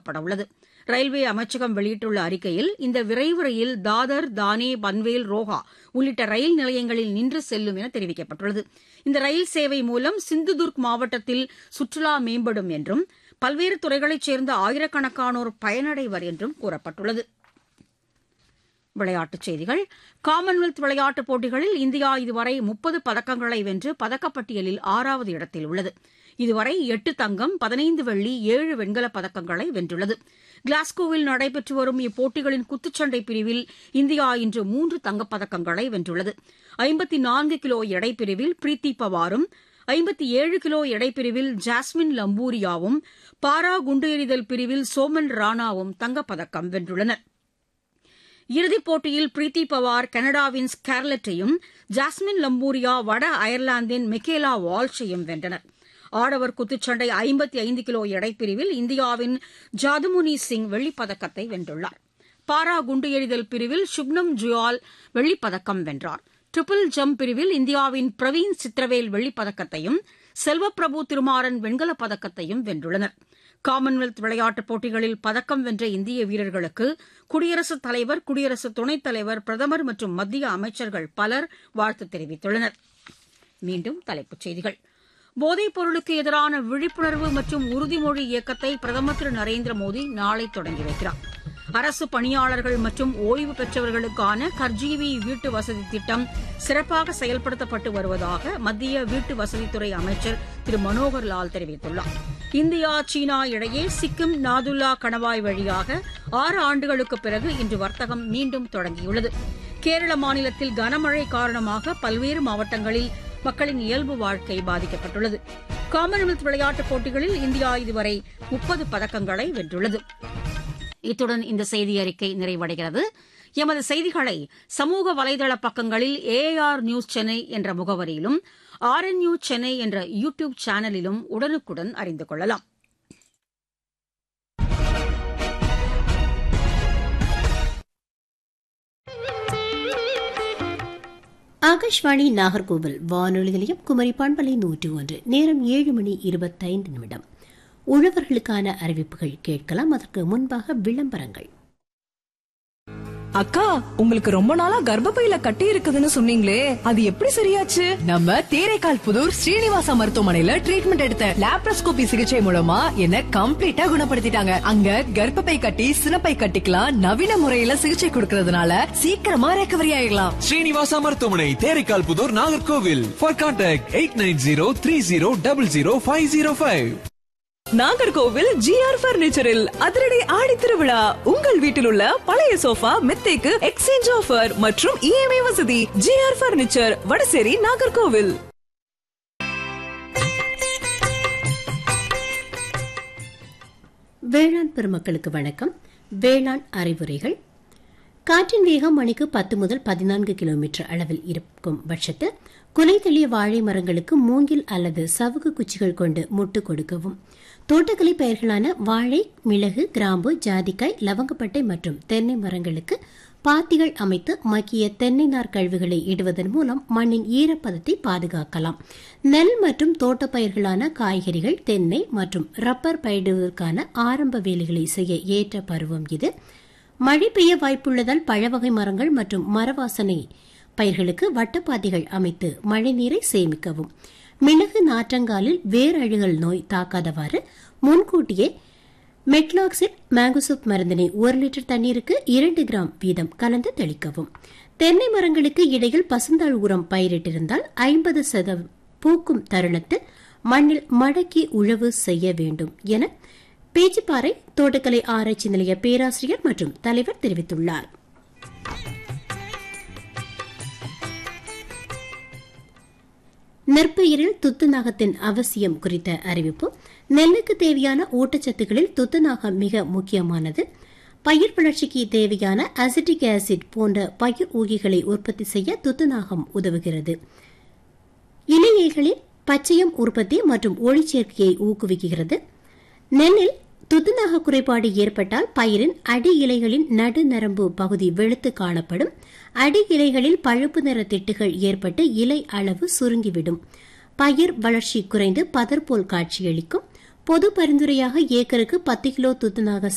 இயக்கப்பட உள்ளது. ரயில்வே அமைச்சகம் வெளியிட்டுள்ள அறிக்கையில், இந்த விரைவு ரயில் தாதர், தானே, பன்வேல், ரோஹா உள்ளிட்ட ரயில் நிலையங்களில் நின்று செல்லும் என தெரிவிக்கப்பட்டுள்ளது. இந்த ரயில் சேவை மூலம் சிந்துதுர்க் மாவட்டத்தில் சுற்றுலா மேம்படும் என்றும் பல்வேறு துறைகளைச் சேர்ந்த ஆயிரக்கணக்கானோர் பயனடைவர் என்றும் கூறப்பட்டுள்ளது. விளையாட்டுச் செய்திகள். காமன்வெல்த் விளையாட்டுப் போட்டிகளில் இந்தியா இதுவரை 30 பதக்கங்களை வென்று பதக்கப்பட்டியலில் 6வது இடத்தில் உள்ளது. இதுவரை 8 தங்கம், 15 வெள்ளி, 7 வெண்கலப் பதக்கங்களை வென்றுள்ளது. கிளாஸ்கோவில் நடைபெற்று வரும் இப்போட்டிகளின் குத்துச்சண்டை பிரிவில் இந்தியா இன்று 3 தங்கப்பதக்கங்களை வென்றுள்ளது. 54 கிலோ எடைப்பிரிவில் பிரீத்தி பவாரும், 57 கிலோ எடைப்பிரிவில் ஜாஸ்மின் லம்பூரியாவும், பாரா குண்டு எறிதல் பிரிவில் சோமன் ராணாவும் தங்கப்பதக்கம் வென்றுள்ளனர். இறுதிப் போட்டியில் பிரீத்தி பவார் கனடாவின் ஸ்கார்லெட்டையும், ஜாஸ்மின் லம்பூரியா வட அயர்லாந்தின் மிக்கேலா வால்ஷையும் வென்றனர். ஆடவர் குத்துச்சண்டை 55 கிலோ எடைப்பிரிவில் இந்தியாவின் ஜாதுமுனி சிங் வெள்ளிப்பதக்கத்தை வென்றுள்ளார். பாரா குண்டு எறிதல் பிரிவில் சுப்னம் ஜுயால் வெள்ளிப்பதக்கம் வென்றார். ட்ரிபிள் ஜம்ப் பிரிவில் இந்தியாவின் பிரவீன் சித்திரவேல் வெள்ளிப்பதக்கத்தையும், செல்வப்பிரபு திருமாறன் வெண்கலப் பதக்கத்தையும் வென்றுள்ளனர். காமன்வெல்த் விளையாட்டுப் போட்டிகளில் பதக்கம் வென்ற இந்திய வீரர்களுக்கு குடியரசுத் தலைவர், குடியரசு துணைத் தலைவர், பிரதமர் மற்றும் மத்திய அமைச்சர்கள் பலர் வாழ்த்து தெரிவித்துள்ளனர். மீண்டும் தலைப்புச் செய்திகள். போதைப் பொருளுக்கு எதிரான விழிப்புணர்வு மற்றும் உறுதிமொழி இயக்கத்தை பிரதமர் திரு நரேந்திர மோடி நாளை தொடங்கி வைக்கிறார். அரசு பணியாளர்கள் மற்றும் ஓய்வு பெற்றவர்களுக்கான கர்ஜீவி வீட்டு வசதி திட்டம் சிறப்பாக செயல்படுத்தப்பட்டு வருவதாக மத்திய வீட்டு வசதித்துறை அமைச்சர் திரு மனோகர் லால் தெரிவித்துள்ளார். இந்தியா, சீனா இடையே சிக்கிம் நாதுல்லா கணவாய் வழியாக 6 ஆண்டுகளுக்குப் பிறகு இன்று வர்த்தகம் மீண்டும் தொடங்கியுள்ளது. கேரள மாநிலத்தில் கனமழை காரணமாக பல்வேறு மாவட்டங்களில் மக்களின் இயல்பு வாழ்க்கை பாதிக்கப்பட்டுள்ளது. காமன்வெல்த் விளையாட்டுப் போட்டிகளில் இந்தியா இதுவரை 30 பதக்கங்களை வென்றுள்ளது. இத்துடன் இந்த செய்தி அறிக்கை நிறைவடைகிறது. எமது செய்திகளை சமூக வலைதள பக்கங்களில் AR நியூஸ் சென்னை என்ற முகவரியிலும், RNU சென்னை என்ற யூடியூப் சேனலிலும் உடனுக்குடன் அறிந்து கொள்ளலாம். ஆகாஷ்வாணி நாகர்கோவில் வானொலி நிலையம், குமரி பண்பலை 101. நேரம் 7:25. உழவர்களுக்கான அறிவிப்புகள் கேட்கலாம். அதற்கு முன்பாக விளம்பரங்கள். அக்கா, உங்களுக்கு ரொம்ப நாளா கர்ப்பப்பையில கட்டி இருக்குதுன்னு சொன்னீங்களே, அது எப்படி சரியாச்சு? நம்ம தேரைக்கால் புதூர் ஸ்ரீனிவாசா மருத்துவமனையில ட்ரீட்மெண்ட் எடுத்த லாப்ரோஸ்கோபி சிகிச்சை மூலமா என்ன கம்ப்ளீட்டா குணப்படுத்திட்டாங்க. அங்க கர்ப்பப்பை கட்டி, சினப்பை கட்டிக்கலாம் நவீன முறையில சிகிச்சை கொடுக்கறதுனால சீக்கிரமா ரெக்கவரி ஆயிடலாம். ஸ்ரீனிவாசா மருத்துவமனை, Theraikkal Pudur, Nagercoil. For contact 8903000505. Nagercoil GR பர்னிச்சரில் அதிரடி ஆடி திருவிழா. உங்கள் வீட்டில் உள்ள பழைய சோஃபா, மெத்தைக்கு எக்ஸ்சேஞ்ச் ஆஃபர் மற்றும் EMI வசதி. GR furniture, Vadasery, Nagercoil. வேளாண் பெருமக்களுக்கு வணக்கம். வேளாண் அறிவுரைகள். காற்றின் வேகம் மணிக்கு 10 முதல் 14 கிலோமீட்டர் அளவில் இருக்கும் பட்சத்தில் குலை தள்ளிய வாழை மரங்களுக்கு மூங்கில் அல்லது சவுக்கு குச்சிகள் கொண்டு முட்டு கொடுக்கவும். தோட்டக்கலை பயிர்களான வாழை, மிளகு, கிராம்பு, ஜாதிக்காய், லவங்கப்பட்டை மற்றும் தென்னை மரங்களுக்கு பாத்திகள் அமைத்து மக்கிய தென்னை நார் கழிவுகளை இடுவதன் மூலம் மண்ணின் ஈரப்பதத்தை பாதுகாக்கலாம். நெல் மற்றும் தோட்டப்பயிர்களான காய்கறிகள், தென்னை மற்றும் ரப்பர் பயிரிடுவதற்கான ஆரம்ப வேலைகளை செய்ய ஏற்ற பருவம் இது. மழை பெய்ய வாய்ப்புள்ளதால் பழவகை மரங்கள் மற்றும் மரவாசனை பயிர்களுக்கு வட்டப்பாதைகள் அமைத்து மழை நீரை சேமிக்கவும். மிளகு நாற்றங்காலில் வேரழுகல் நோய் தாக்காதவாறு முன்கூட்டியே மெட்லாக்சில் மேங்கோசூப் மருந்தினை 1 லிட்டர் தண்ணீருக்கு 2 கிராம் வீதம் கலந்து தெளிக்கவும். தென்னை மரங்களுக்கு இடையில் பசுந்தாள் உரம் பயிரிட்டிருந்தால் 50% பூக்கும் தருணத்தில் மண்ணில் மடக்கி உழவு செய்ய வேண்டும் என பேச்சிப்பாறை தோட்டக்கலை ஆராய்ச்சி நிலைய பேராசிரியர் மற்றும் தலைவர் தெரிவித்துள்ளார். நெற்பயிரில் துத்தநாகத்தின் அவசியம் குறித்த அறிவிப்பு. நெல்லுக்கு தேவையான ஊட்டச்சத்துக்களில் துத்தநாகம் மிக முக்கியமானது. பயிர் வளர்ச்சிக்கு தேவையான அசிட்டிக் ஆசிட் போன்ற பயிர் ஊகிகளை உற்பத்தி செய்ய துத்தநாகம் உதவுகிறது. இலைகளில் பச்சையம் உற்பத்தி மற்றும் ஒளிச்சேர்க்கையை ஊக்குவிக்கிறது. நெல்லில் துத்தநாக குறைபாடு ஏற்பட்டால் பயிரின் அடி இலைகளின் நடுநரம்பு பகுதி வெளுத்து காணப்படும். அடி இலைகளில் பழுப்பு நிற திட்டுகள் ஏற்பட்டு இலை அளவு சுருங்கிவிடும். பயிர் வளர்ச்சி குறைந்து பதர் போல் காட்சியளிக்கும். பொது பரிந்துரையாக ஏக்கருக்கு 10 கிலோ துத்தநாக